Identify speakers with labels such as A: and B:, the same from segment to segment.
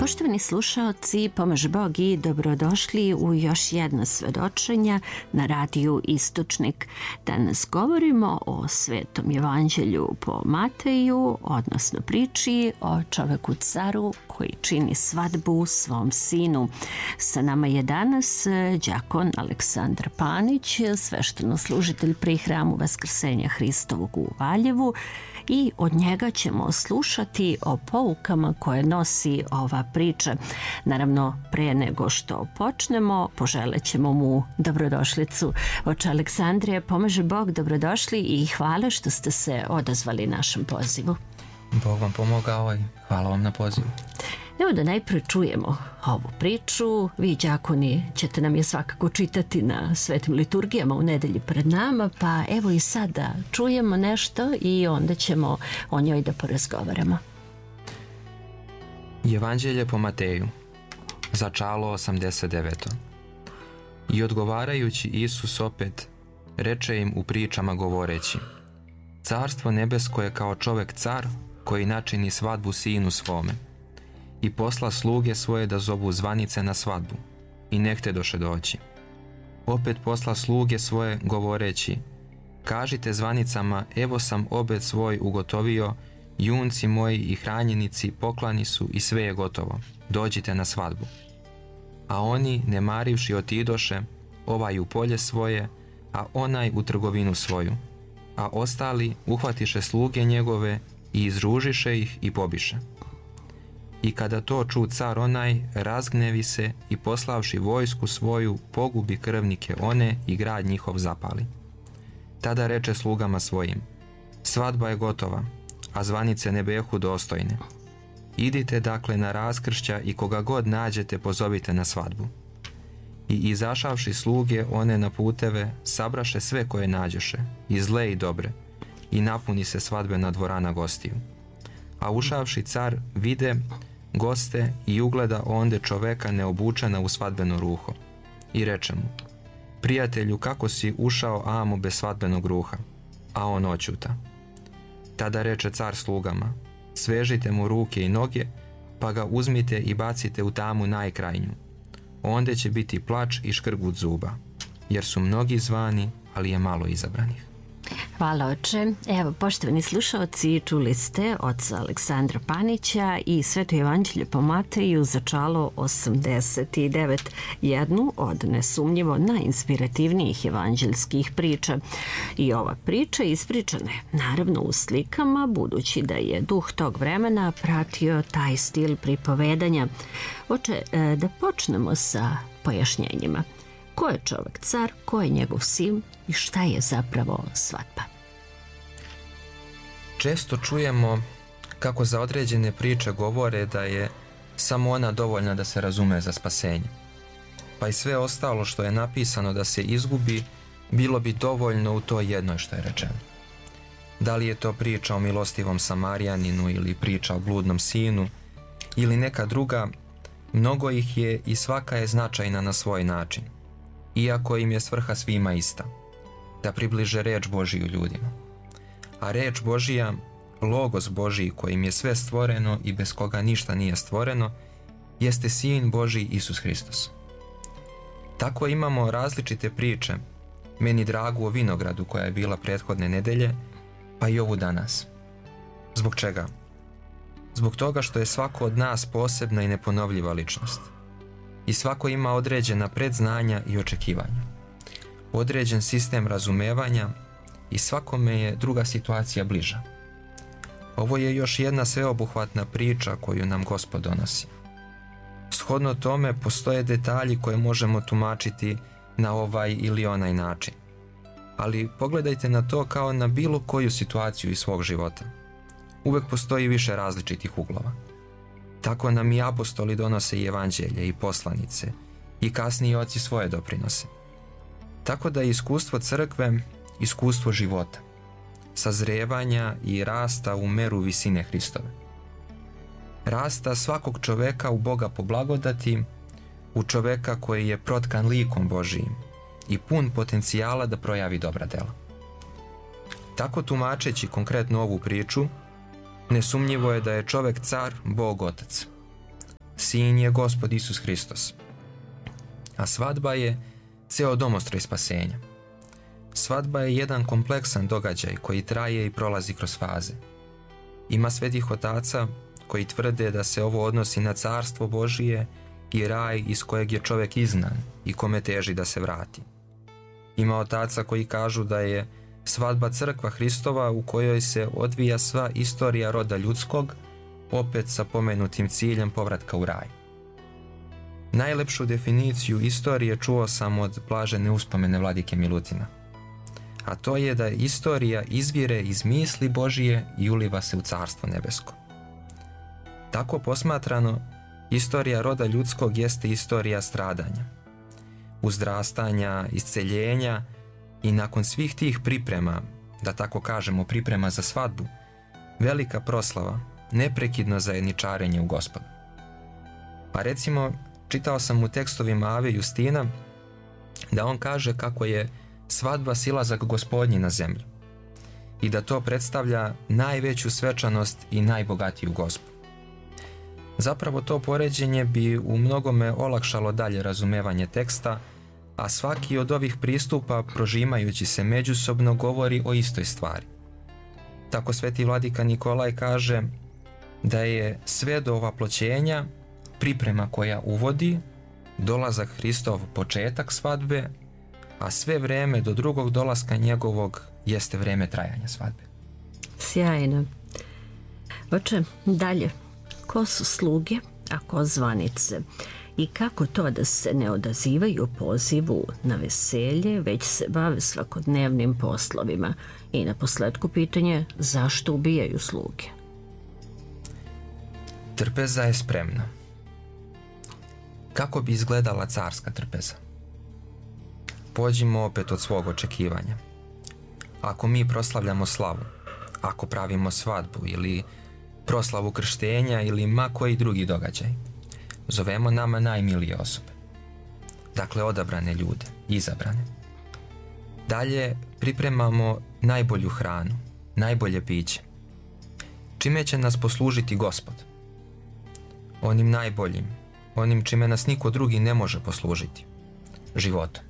A: Poštovani slušaoci, pomaže Bog i dobrodošli u još jedno svedočenje na radiju Istočnik. Danas govorimo o Svetom Evanđelju po Mateju, odnosno priči o čoveku caru koji čini svadbu svom sinu. Sa nama je danas đakon Aleksandar Panić, sveštenoslужitelj pri hramu Vaskrsenja Hristovog u Valjevu, i od njega ćemo slušati o poukama koje nosi ova priča. Naravno, pre nego što počnemo, poželet ćemo mu dobrodošlicu. Oče Aleksandrije, pomaže Bog, dobrodošli i hvala što ste se odazvali našem pozivu.
B: Bog vam pomogao i hvala vam na pozivu.
A: Evo da najprije čujemo ovu priču. Vi, đakoni, ćete nam je svakako čitati na svetim liturgijama u nedelji pred nama, pa evo i sada čujemo nešto i onda ćemo o njoj da porazgovaramo.
B: Evanđelje po Mateju, začalo 89. I odgovarajući Isus opet reče im u pričama govoreći: Carstvo nebesko je kao čovek car koji načini svadbu sinu svome. I posla sluge svoje da zovu zvanice na svadbu, i ne htjedoše doći. Opet posla sluge svoje govoreći: Kažite zvanicama, evo sam obed svoj ugotovio, junci moji i hranjenici poklani su i sve je gotovo, dođite na svadbu. A oni, ne marivši, otidoše, ovaj u polje svoje, a onaj u trgovinu svoju. A ostali uhvatiše sluge njegove i izružiše ih i pobiše. I kada to ču car onaj, razgnevi se i poslavši vojsku svoju, pogubi krvnike one i grad njihov zapali. Tada reče slugama svojim: Svadba je gotova, a zvanice ne behu dostojne. Idite dakle na raskršća i koga god nađete pozovite na svadbu. I izašavši sluge one na puteve, sabraše sve koje nađoše, i zle i dobre, i napuni se svadbena dvorana gostiju. A ušavši car vide goste i ugleda onde čoveka neobučena u svadbeno ruho. I reče mu: Prijatelju, kako si ušao amo bez svadbenog ruha? A on oćuta. Tada reče car slugama: Svežite mu ruke i noge, pa ga uzmite i bacite u tamu najkrajnju. Onde će biti plač i škrgut zuba, jer su mnogi zvani, ali je malo izabranih.
A: Hvala, oče. Evo, poštovani slušalci, čuli ste oca Aleksandra Panića i Sveto Evanđelje po Mateju, začalo 89, jednu od nesumnjivo najinspirativnijih evanđelskih priča. I ova priča ispričana je naravno u slikama, budući da je duh tog vremena pratio taj stil pripovedanja. Oče, da počnemo sa pojašnjenjima. Ko je čovek car, ko je njegov sin i šta je zapravo svadba?
B: Često čujemo kako za određene priče govore da je samo ona dovoljna da se razume za spasenje. Pa i sve ostalo što je napisano da se izgubi, bilo bi dovoljno u toj jednoj što je rečeno. Da li je to priča o milostivom Samarijaninu ili priča o bludnom sinu ili neka druga, mnogo ih je i svaka je značajna na svoj način. Iako im je svrha svima ista, da približe reč Božiju ljudima. A reč Božija, Logos Božiji kojim je sve stvoreno i bez koga ništa nije stvoreno, jeste Sin Božji Isus Hristos. Tako imamo različite priče, meni dragu o vinogradu koja je bila prethodne nedelje, pa i ovu danas. Zbog čega? Zbog toga što je svako od nas posebna i neponovljiva ličnost. I svako ima određena predznanja i očekivanja. Određen sistem razumevanja i svakome je druga situacija bliža. Ovo je još jedna sveobuhvatna priča koju nam Gospod donosi. Shodno tome postoje detalji koje možemo tumačiti na ovaj ili onaj način. Ali pogledajte na to kao na bilo koju situaciju iz svog života. Uvek postoji više različitih uglova. Tako nam i apostoli donose i evanđelje i poslanice i kasniji oci svoje doprinose. Tako da je iskustvo crkve iskustvo života, sazrevanja i rasta u meru visine Hristove. Rasta svakog čoveka u Boga po blagodati, u čoveka koji je protkan likom Božijim i pun potencijala da projavi dobra dela. Tako tumačeći konkretno ovu priču, nesumnjivo je da je čovek car, Bog Otac. sin je Gospod Isus Hristos. A svadba je ceo domostroj spasenja. Svadba je jedan kompleksan događaj koji traje i prolazi kroz faze. Ima svetih otaca koji tvrde da se ovo odnosi na carstvo Božije i raj iz kojeg je čovjek izgnan i kome teži da se vrati. Ima otaca koji kažu da je svadba crkva Hristova u kojoj se odvija sva istorija roda ljudskog, opet sa pomenutim ciljem povratka u raj. Najlepšu definiciju istorije čuo sam od blažene uspomene vladike Milutina, a to je da istorija izvire iz misli Božije i uliva se u carstvo nebesko. Tako posmatrano, istorija roda ljudskog jeste istorija stradanja, uzrastanja, isceljenja i nakon svih tih priprema, da tako kažemo priprema za svadbu, velika proslava, neprekidno zajedničarenje u Gospodu. Pa recimo, čitao sam u tekstovima Ave Justina da on kaže kako je svadba silazak Gospodnji na zemlju i da to predstavlja najveću svečanost i najbogatiju gozbu. Zapravo to poređenje bi u mnogome olakšalo dalje razumevanje teksta, a svaki od ovih pristupa, prožimajući se međusobno, govori o istoj stvari. Tako sveti vladika Nikolaj kaže da je sve do ovaploćenja priprema koja uvodi, dolazak Hristov početak svadbe, a sve vreme do drugog dolaska njegovog jeste vreme trajanja svadbe.
A: Sjajno. Oče, dalje, ko su sluge, a ko zvanice? I kako to da se ne odazivaju pozivu na veselje, već se bave svakodnevnim poslovima? I na posledku pitanje, zašto ubijaju sluge?
B: Trpeza je spremna. Kako bi izgledala carska trpeza? Pođimo opet od svog očekivanja. Ako mi proslavljamo slavu, ako pravimo svadbu ili proslavu krštenja ili ma koji drugi događaj, zovemo nama najmilije osobe. Dakle, odabrane ljude, izabrane. Dalje pripremamo najbolju hranu, najbolje piće. Čime će nas poslužiti Gospod? Onim najboljim, onim čime nas niko drugi ne može poslužiti. Životom.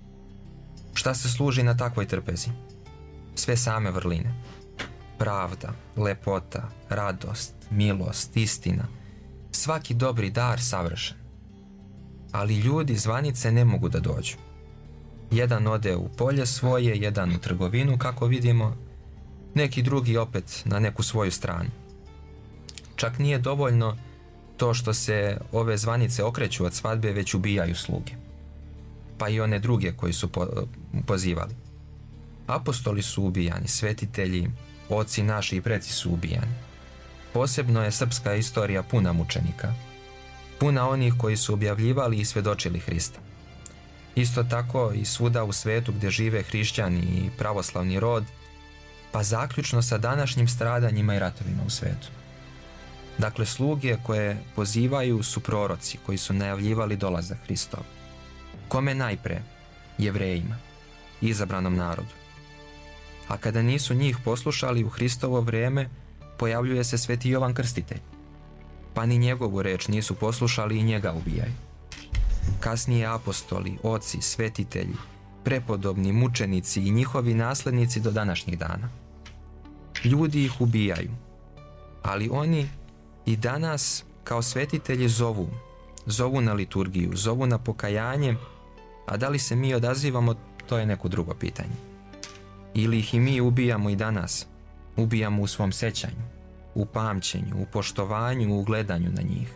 B: Šta se služi na takvoj trpezi? Sve same vrline. Pravda, lepota, radost, milost, istina. Svaki dobri dar savršen. Ali ljudi zvanice ne mogu da dođu. Jedan ode u polje svoje, jedan u trgovinu, kako vidimo, neki drugi opet na neku svoju stranu. Čak nije dovoljno to što se ove zvanice okreću od svadbe, već ubijaju sluge. Pa i one druge koji su pozivali. Apostoli su ubijani, svetitelji, oci naši i preci su ubijani. Posebno je srpska istorija puna mučenika, puna onih koji su objavljivali i svedočili Hrista. Isto tako i svuda u svetu gdje žive hrišćani i pravoslavni rod, pa zaključno sa današnjim stradanjima i ratovima u svetu. Dakle, sluge koje pozivaju su proroci koji su najavljivali dolazak Hristov. Kome najpre? Jevrejima, izabranom narodu. A kada nisu njih poslušali u Hristovo vrijeme, pojavljuje se sveti Jovan Krstitelj. Pa ni njegovu reč nisu poslušali i njega ubijaju. Kasnije apostoli, oci, svetitelji, prepodobni, mučenici i njihovi naslednici do današnjih dana. Ljudi ih ubijaju, ali oni i danas kao svetitelji zovu na liturgiju, zovu na pokajanje, a da li se mi odazivamo, to je neko drugo pitanje. Ili ih i mi ubijamo i danas, ubijamo u svom sećanju, u pamćenju, u poštovanju, u gledanju na njih.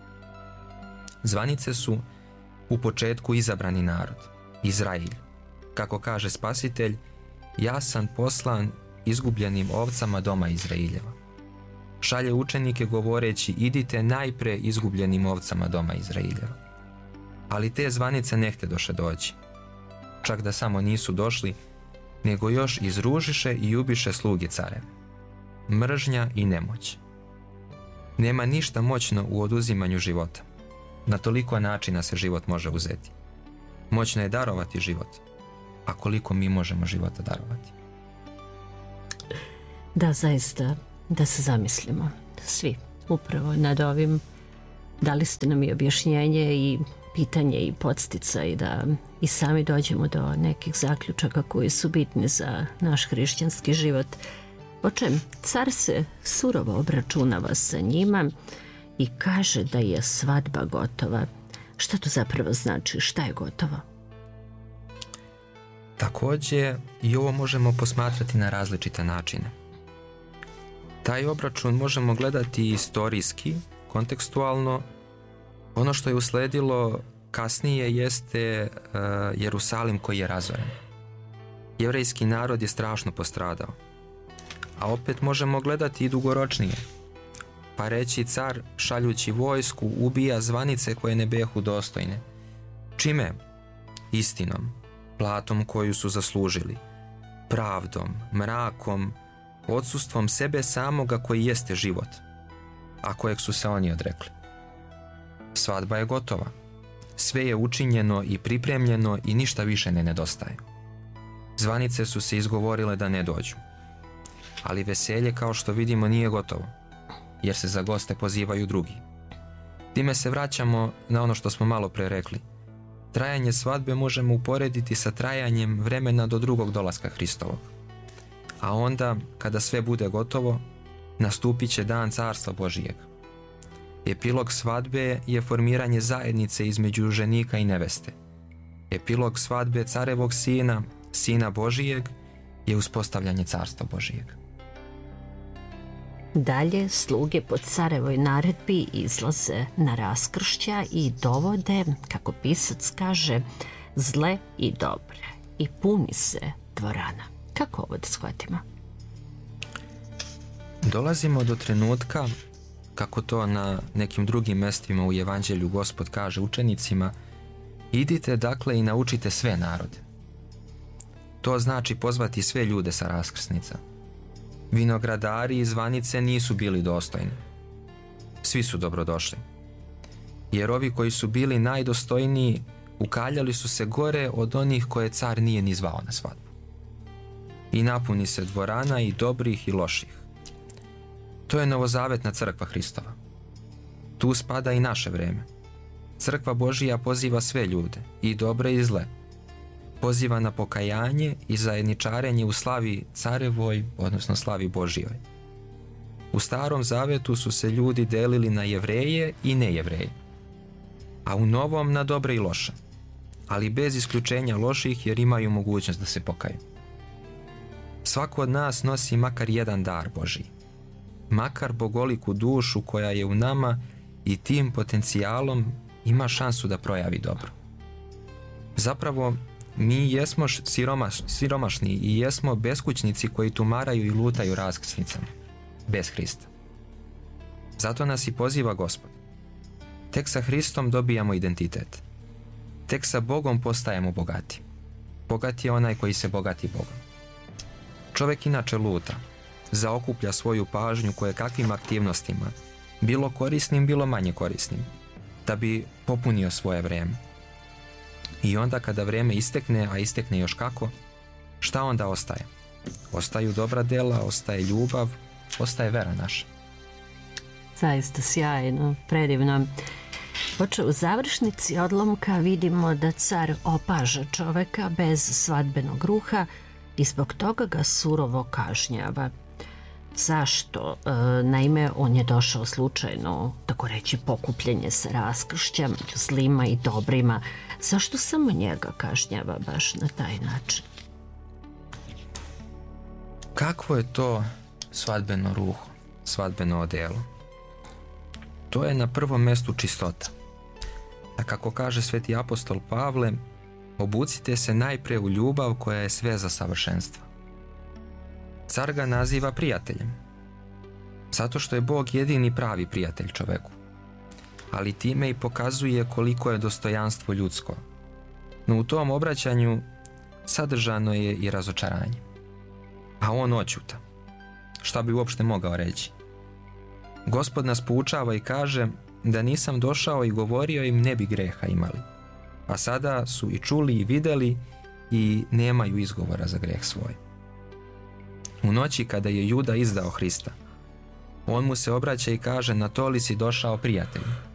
B: Zvanice su u početku izabrani narod, Izrailj. Kako kaže Spasitelj, ja sam poslan izgubljenim ovcama doma Izraeljeva. Šalje učenike govoreći, idite najpre izgubljenim ovcama doma Izraeljeva. Ali te zvanice ne htjedoše doći. Čak da samo nisu došli, nego još izružiše i ubiše sluge careve. Mržnja i nemoć. Nema ništa moćno u oduzimanju života. Na toliko načina se život može uzeti. Moćno je darovati život, a koliko mi možemo života darovati?
A: Da, zaista, da se zamislimo svi upravo nad ovim Dali ste nam i objašnjenje i pitanje i podsticaj da i sami dođemo do nekih zaključaka koji su bitni za naš hrišćanski život. Oče, car se surovo obračunava sa njima i kaže da je svadba gotova. Šta to zapravo znači? Šta je gotovo?
B: Također i ovo možemo posmatrati na različite načine. Taj obračun možemo gledati istorijski, kontekstualno. Ono što je usledilo kasnije jeste Jerusalim koji je razoren. Jevrejski narod je strašno postradao. A opet možemo gledati i dugoročnije. Pa reći, car šaljući vojsku ubija zvanice koje ne behu dostojne. Čime? Istinom, platom koju su zaslužili, pravdom, mrakom, odsustvom sebe samoga koji jeste život, a kojeg su se oni odrekli. Svadba je gotova. Sve je učinjeno i pripremljeno i ništa više ne nedostaje. Zvanice su se izgovorile da ne dođu. Ali veselje, kao što vidimo, nije gotovo, jer se za goste pozivaju drugi. Time se vraćamo na ono što smo malo pre rekli. Trajanje svadbe možemo uporediti sa trajanjem vremena do drugog dolaska Hristovog. A onda, kada sve bude gotovo, nastupit će dan Carstva Božijeg. Epilog svadbe je formiranje zajednice između ženika i neveste. Epilog svadbe carevog sina, Sina Božijeg, je uspostavljanje Carstva Božijeg.
A: Dalje, sluge po carevoj naredbi izlaze na raskršća i dovode, kako pisac kaže, zle i dobre i puni se dvorana. Kako ovo da shvatimo?
B: Dolazimo do trenutka, kako to na nekim drugim mestima u Evanđelju Gospod kaže učenicima, idite dakle i naučite sve narode. To znači pozvati sve ljude sa raskrsnica. Vinogradari i zvanice nisu bili dostojni. Svi su dobrodošli. Jer ovi koji su bili najdostojniji ukaljali su se gore od onih koje car nije ni zvao na svadbu. I napuni se dvorana i dobrih i loših. To je novozavetna crkva Hristova. Tu spada i naše vreme. Crkva Božija poziva sve ljude, i dobre i zle. Poziva na pokajanje i zajedničarenje u slavi carevoj, odnosno slavi Božijoj. U Starom Zavetu su se ljudi delili na Jevreje i nejevreje, a u Novom na dobre i loše, ali bez isključenja loših jer imaju mogućnost da se pokaju. Svako od nas nosi makar jedan dar Božiji, makar bogoliku dušu koja je u nama i tim potencijalom ima šansu da projavi dobro. Zapravo, mi jesmo siromašni i jesmo beskućnici koji tumaraju i lutaju raskrsnicama, bez Hrista. Zato nas i poziva Gospod. Tek sa Hristom dobijamo identitet. Tek sa Bogom postajemo bogati. Bogat je onaj koji se bogati Bogom. Čovjek inače luta, zaokuplja svoju pažnju kojekakvim aktivnostima, bilo korisnim, bilo manje korisnim, da bi popunio svoje vrijeme. I onda kada vrijeme istekne, a istekne još kako, šta onda ostaje? Ostaju dobra dela, ostaje ljubav, ostaje vera naša.
A: Zaista sjajno, predivno. Oče, u završnici odlomka vidimo da car opaža čoveka bez svadbenog ruha i zbog toga ga surovo kažnjava. Zašto? Naime, on je došao slučajno, tako reći, pokupljenje sa raskršća među zlima i dobrima. Zašto samo njega kažnjava baš na taj način?
B: Kakvo je to svadbeno ruho, svadbeno odelo? To je na prvom mjestu čistota. A kako kaže sveti apostol Pavle, obucite se najprije u ljubav koja je sve za savršenstvo. Car ga naziva prijateljem, zato što je Bog jedini pravi prijatelj čoveku, ali time i pokazuje koliko je dostojanstvo ljudsko. No u tom obraćanju sadržano je i razočaranje. A on oćuta. Šta bi uopšte mogao reći? Gospod nas poučava i kaže da nisam došao i govorio im ne bi greha imali. A sada su i čuli i vidjeli i nemaju izgovora za greh svoj. U noći kada je Juda izdao Hrista, on mu se obraća i kaže na to li si došao prijatelju?